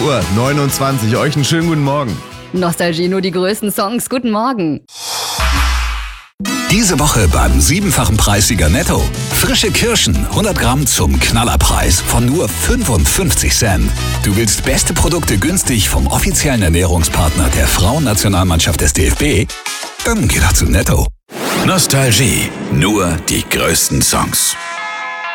8:29 Uhr. Euch einen schönen guten Morgen. Nostalgie, nur die größten Songs. Guten Morgen. Diese Woche beim 7-fachen Preissieger Netto. Frische Kirschen, 100 Gramm zum Knallerpreis von nur 55 Cent. Du willst beste Produkte günstig vom offiziellen Ernährungspartner der Frauennationalmannschaft des DFB? Dann geh doch zu Netto. Nostalgie, nur die größten Songs.